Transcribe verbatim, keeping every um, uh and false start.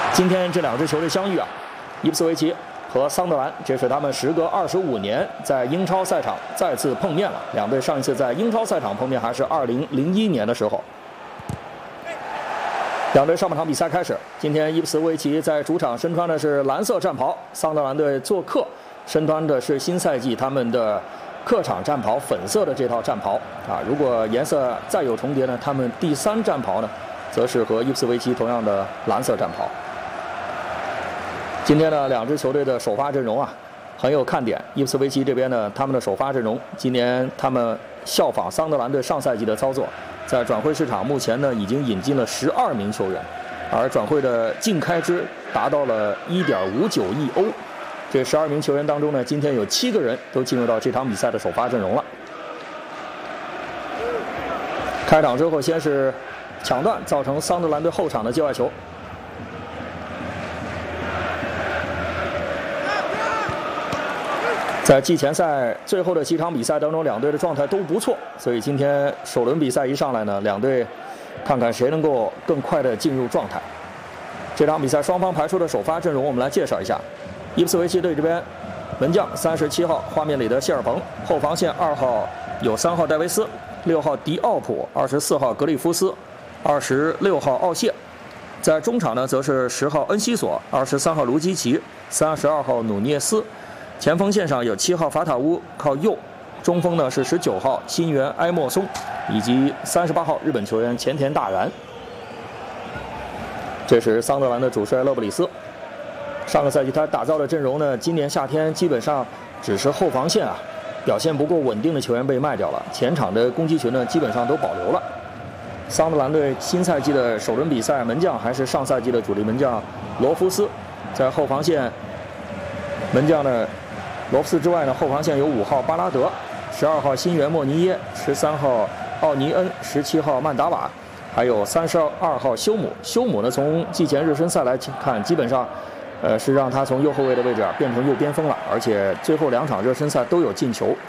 今天这两支球队相遇啊，伊普斯维奇和桑德兰，这是他们时隔二十五年在英超赛场再次碰面了。两队上一次在英超赛场碰面还是二零零一年的时候。两队上半场比赛开始，今天伊普斯维奇在主场身穿的是蓝色战袍，桑德兰队做客身穿的是新赛季他们的客场战袍，粉色的这套战袍啊。如果颜色再有重叠呢，他们第三战袍呢，则是和伊普斯维奇同样的蓝色战袍。今天呢，两支球队的首发阵容啊，很有看点。伊普斯维奇这边呢，他们的首发阵容，今年他们效仿桑德兰队上赛季的操作，在转会市场目前呢已经引进了十二名球员，而转会的净开支达到了一点五九亿欧。这十二名球员当中呢，今天有七个人都进入到这场比赛的首发阵容了。开场之后，先是抢断，造成桑德兰队后场的界外球。在季前赛最后的几场比赛当中，两队的状态都不错，所以今天首轮比赛一上来呢，两队看看谁能够更快的进入状态。这场比赛双方排出的首发阵容，我们来介绍一下。伊普斯维奇队这边，门将三十七号画面里的谢尔彭，后防线二号有三号戴维斯，六号迪奥普，二十四号格里夫斯，二十六号奥谢。在中场呢，则是十号恩西索，二十三号卢基奇，三十二号努涅斯。前锋线上有七号法塔乌靠右，中锋呢是十九号新援埃莫松，以及三十八号日本球员前田大然。这是桑德兰的主帅勒布里斯。上个赛季他打造的阵容呢，今年夏天基本上只是后防线啊表现不够稳定的球员被卖掉了，前场的攻击群呢基本上都保留了。桑德兰队新赛季的首轮比赛门将还是上赛季的主力门将罗夫斯，在后防线门将呢。罗夫斯之外呢，后防线有五号巴拉德，十二号新援莫尼耶，十三号奥尼恩，十七号曼达瓦，还有三十二号休姆。休姆呢，从季前热身赛来看，基本上，呃，是让他从右后卫的位置啊变成右边锋了，而且最后两场热身赛都有进球。